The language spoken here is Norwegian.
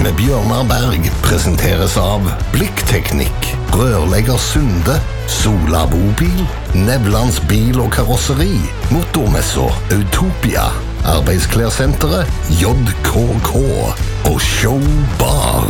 med Bjørnar Berg presenteres av Blikkteknikk, Rørlegger Sunde, Sola Bobil, Nevlands bil- og karosseri, Motormessa Utopia, Arbeidsklærsenteret, JKK og Showbar.